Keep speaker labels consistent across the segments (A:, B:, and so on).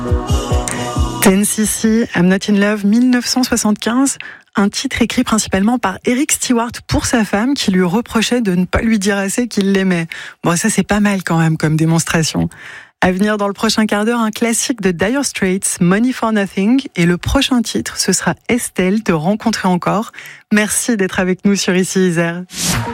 A: 10cc, I'm Not in Love, 1975. Un titre écrit principalement par Eric Stewart pour sa femme qui lui reprochait de ne pas lui dire assez qu'il l'aimait. Bon, ça c'est pas mal quand même comme démonstration. À venir dans le prochain quart d'heure, un classique de Dire Straits, Money for Nothing. Et le prochain titre, ce sera Estelle, Te rencontrer encore. Merci d'être avec nous sur Ici Isère.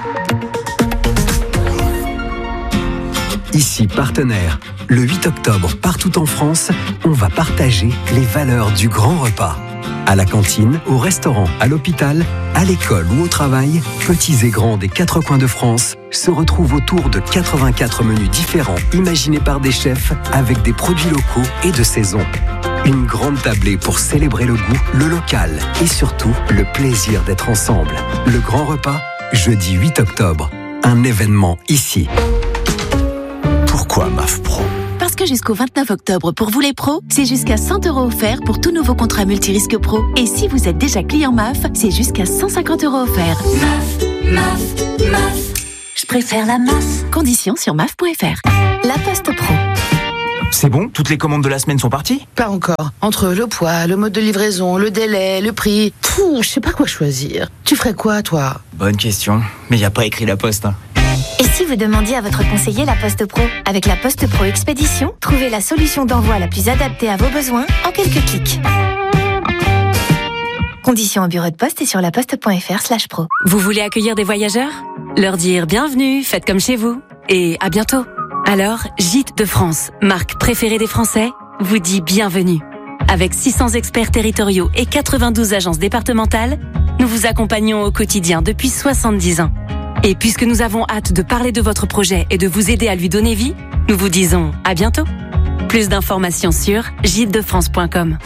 B: Ici Partenaire. Le 8 octobre, partout en France, on va partager les valeurs du grand repas. À la cantine, au restaurant, à l'hôpital, à l'école ou au travail, petits et grands des 4 coins de France se retrouvent autour de 84 menus différents imaginés par des chefs avec des produits locaux et de saison. Une grande tablée pour célébrer le goût, le local et surtout le plaisir d'être ensemble. Le grand repas, jeudi 8 octobre. Un événement ici. Pourquoi MAF Pro ?
C: Parce que jusqu'au 29 octobre, pour vous les pros, c'est jusqu'à 100 € offerts pour tout nouveau contrat multirisque pro. Et si vous êtes déjà client MAF, c'est jusqu'à 150 € offerts. MAF. Je préfère la MAF. Conditions sur MAF.fr. La Poste Pro.
D: C'est bon ? Toutes les commandes de la semaine sont parties ?
E: Pas encore. Entre le poids, le mode de livraison, le délai, le prix... je sais pas quoi choisir. Tu ferais quoi, toi ?
D: Bonne question. Mais y a pas écrit la Poste, hein.
F: Et si vous demandiez à votre conseiller la Poste Pro ? Avec la Poste Pro Expédition, trouvez la solution d'envoi la plus adaptée à vos besoins en quelques clics. Conditions au bureau de poste et sur laposte.fr/pro.
G: Vous voulez accueillir des voyageurs ? Leur dire bienvenue, faites comme chez vous. Et à bientôt. Alors, Gîtes de France, marque préférée des Français, vous dit bienvenue. Avec 600 experts territoriaux et 92 agences départementales, nous vous accompagnons au quotidien depuis 70 ans. Et puisque nous avons hâte de parler de votre projet et de vous aider à lui donner vie, nous vous disons à bientôt. Plus d'informations sur gîtesdefrance.com.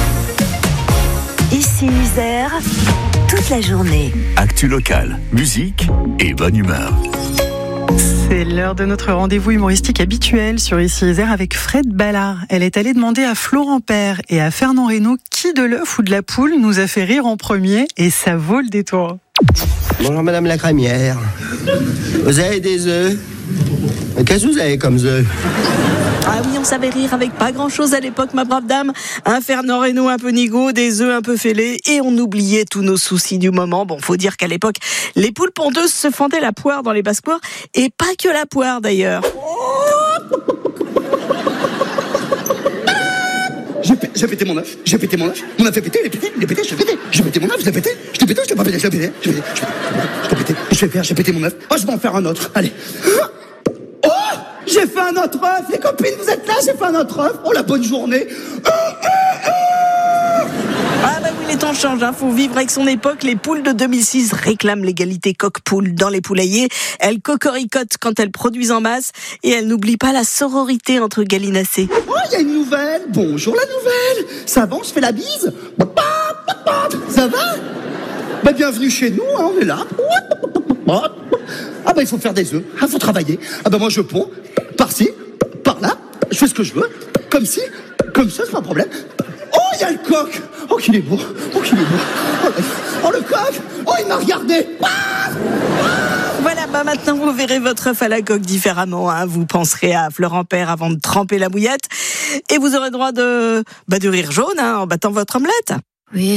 C: Ici Isère, toute la journée.
H: Actu locale, musique et bonne humeur.
A: C'est l'heure de notre rendez-vous humoristique habituel sur Ici Isère avec Fred Ballard. Elle est allée demander à Florent Père et à Fernand Reynaud qui de l'œuf ou de la poule nous a fait rire en premier, et ça vaut le détour.
I: Bonjour Madame la Crémière. Vous avez des œufs ? Qu'est-ce que vous avez comme œufs ?
J: Ah oui, on savait rire avec pas grand-chose à l'époque, ma brave dame. Un Fernand Reynaud un peu nigaud, des œufs un peu fêlés, et on oubliait tous nos soucis du moment. Bon, faut dire qu'à l'époque, les poules pondeuses se fendaient la poire dans les basses-cours, et pas que la poire d'ailleurs.
K: J'ai pété mon œuf, mon œuf est pété, il est pété, j'ai pété mon œuf, je l'ai pété, je l'ai pas pété, j'ai pété mon œuf, oh je vais en faire un autre, allez. Oh, j'ai fait un autre œuf, les copines vous êtes là, j'ai fait un autre œuf, oh la bonne journée.
J: Ah bah oui, les temps changent, hein. Faut vivre avec son époque. Les poules de 2006 réclament l'égalité coq-poule dans les poulaillers. Elles cocoricotent quand elles produisent en masse, et elles n'oublient pas la sororité entre gallinacés.
K: Oh, il y a une nouvelle, bonjour la nouvelle, ça va, on se fait la bise, ça va? Bah bienvenue chez nous, hein, on est là. Ah bah il faut faire des œufs, il faut travailler. Ah bah moi je ponds, par-ci, par-là, je fais ce que je veux, comme ci, comme ça, c'est pas un problème. Oh, il y a le coq. Oh, qu'il est beau. Oh, qu'il est beau. Oh, le coq. Oh, il m'a regardé.
J: Voilà, bah maintenant vous verrez votre œuf à la coque différemment, hein. Vous penserez à Florent Père avant de tremper la bouillette, et vous aurez droit de rire jaune, hein, en battant votre omelette.
C: Oui,